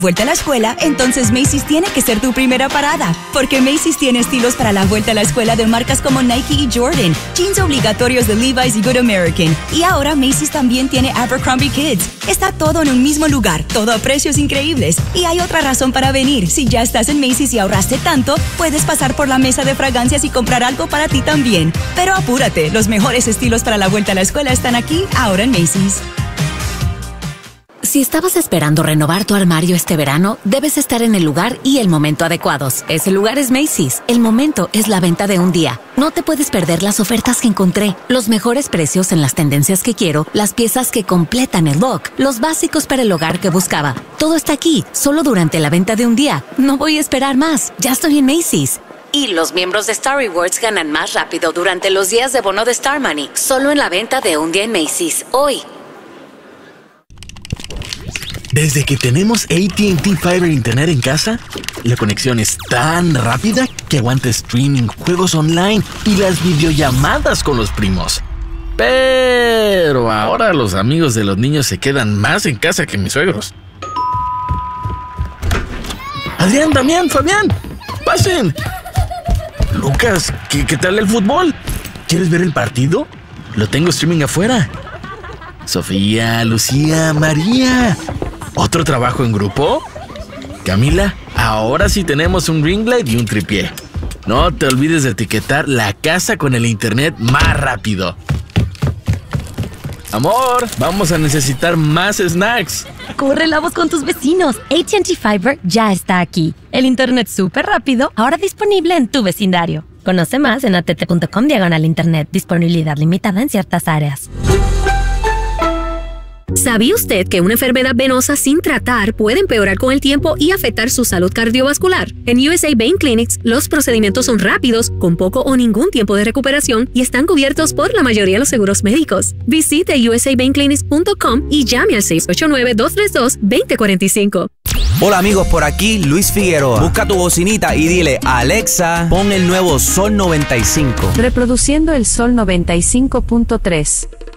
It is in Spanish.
Vuelta a la escuela, entonces Macy's tiene que ser tu primera parada, porque Macy's tiene estilos para la vuelta a la escuela de marcas como Nike y Jordan, jeans obligatorios de Levi's y Good American, y ahora Macy's también tiene Abercrombie Kids. Está todo en un mismo lugar, todo a precios increíbles, y hay otra razón para venir. Si ya estás en Macy's y ahorraste tanto, puedes pasar por la mesa de fragancias y comprar algo para ti también. Pero apúrate, los mejores estilos para la vuelta a la escuela están aquí, ahora en Macy's. Si estabas esperando renovar tu armario este verano, debes estar en el lugar y el momento adecuados. Ese lugar es Macy's. El momento es la venta de un día. No te puedes perder las ofertas que encontré, los mejores precios en las tendencias que quiero, las piezas que completan el look, los básicos para el hogar que buscaba. Todo está aquí, solo durante la venta de un día. No voy a esperar más. Ya estoy en Macy's. Y los miembros de Star Rewards ganan más rápido durante los días de bono de Star Money. Solo en la venta de un día en Macy's. Hoy. Desde que tenemos AT&T Fiber Internet en casa, la conexión es tan rápida que aguanta streaming, juegos online y las videollamadas con los primos. Pero ahora los amigos de los niños se quedan más en casa que mis suegros. Adrián, Damián, Fabián, pasen. Lucas, ¿qué tal el fútbol? ¿Quieres ver el partido? Lo tengo streaming afuera. Sofía, Lucía, María. ¿Otro trabajo en grupo? Camila, ahora sí tenemos un ring light y un tripié. No te olvides de etiquetar la casa con el internet más rápido. Amor, vamos a necesitar más snacks. Corre la voz con tus vecinos. AT&T Fiber ya está aquí. El internet súper rápido, ahora disponible en tu vecindario. Conoce más en att.com/internet. Disponibilidad limitada en ciertas áreas. ¿Sabía usted que una enfermedad venosa sin tratar puede empeorar con el tiempo y afectar su salud cardiovascular? En USA Vein Clinics, los procedimientos son rápidos, con poco o ningún tiempo de recuperación y están cubiertos por la mayoría de los seguros médicos. Visite usaveinclinics.com y llame al 689-232-2045. Hola amigos, por aquí Luis Figueroa. Busca tu bocinita y dile: Alexa, pon el nuevo Sol 95. Reproduciendo el Sol 95.3.